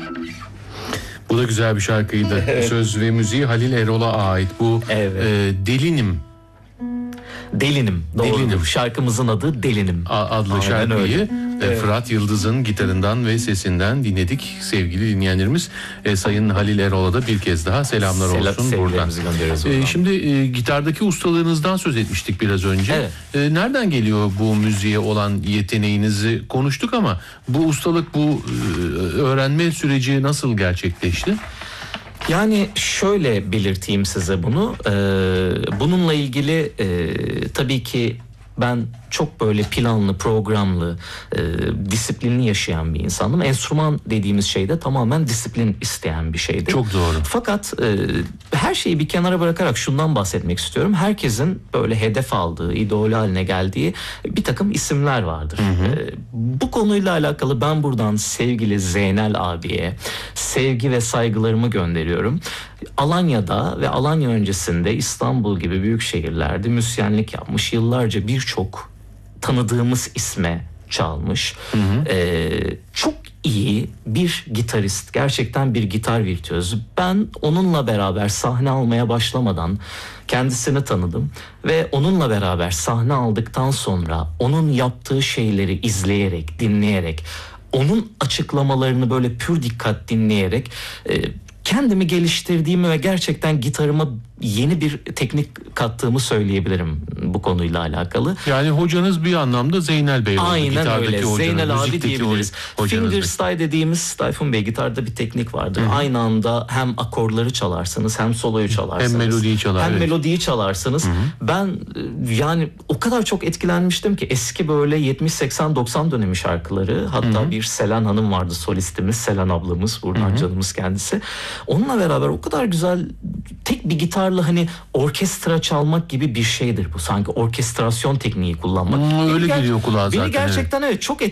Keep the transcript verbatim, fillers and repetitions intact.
Bu da güzel bir şarkıydı. Evet. Söz ve müziği Halil Erol'a ait. Bu Evet. e, Delinim Delinim. Doğrudur. Delinim. Şarkımızın adı Delinim. a- adlı Aynen şarkıyı öyle. e, Evet. Fırat Yıldız'ın gitarından ve sesinden dinledik. Sevgili dinleyenlerimiz, e, Sayın Halil Erol'a da bir kez daha selamlar Selam- olsun buradan. sevgilerimizi gönderiyoruz E, buradan. şimdi e, gitardaki ustalığınızdan söz etmiştik biraz önce. Evet. E, nereden geliyor bu müziğe olan yeteneğinizi konuştuk ama bu ustalık, bu e, öğrenme süreci nasıl gerçekleşti? Yani şöyle belirteyim size bunu. Ee, bununla ilgili e, tabii ki ben çok böyle planlı, programlı, e, disiplinli yaşayan bir insanım. Enstrüman dediğimiz şey de tamamen disiplin isteyen bir şeydir. Çok doğru. Fakat e, her şeyi bir kenara bırakarak şundan bahsetmek istiyorum. Herkesin böyle hedef aldığı, idol haline geldiği bir takım isimler vardır. E, bu konuyla alakalı ben buradan sevgili Zeynel abiye sevgi ve saygılarımı gönderiyorum. Alanya'da ve Alanya öncesinde İstanbul gibi büyük şehirlerde müzisyenlik yapmış, yıllarca birçok tanıdığımız isme çalmış. Hı hı. Ee, çok iyi bir gitarist, gerçekten bir gitar virtüözü. Ben onunla beraber sahne almaya başlamadan kendisini tanıdım ve onunla beraber sahne aldıktan sonra onun yaptığı şeyleri izleyerek, dinleyerek, onun açıklamalarını böyle pür dikkat dinleyerek e, kendimi geliştirdiğimi ve gerçekten gitarıma yeni bir teknik kattığımı söyleyebilirim bu konuyla alakalı. Yani hocanız bir anlamda Zeynel Bey oldu. Aynen Gitardaki öyle. hocanız, Zeynel abi müzikteki diyebiliriz. hocanız. Fingerstyle dediğimiz, Tayfun Bey, gitarda bir teknik vardır. Hı-hı. Aynı anda hem akorları çalarsınız, hem soloyu çalarsınız. Hem melodiyi çalar. Hem evet. melodiyi çalarsınız. Hı-hı. Ben yani o kadar çok etkilenmiştim ki eski böyle yetmiş seksen doksan dönemi şarkıları. Hatta Hı-hı. bir Selen Hanım vardı, solistimiz. Selen ablamız, buradan Hı-hı. canımız kendisi. Onunla beraber o kadar güzel, tek bir gitarla hani orkestra çalmak gibi bir şeydir bu. Sanki orkestrasyon tekniği kullanmak. Hmm, öyle beni geliyor kulağa zaten. Beni gerçekten evet, evet çok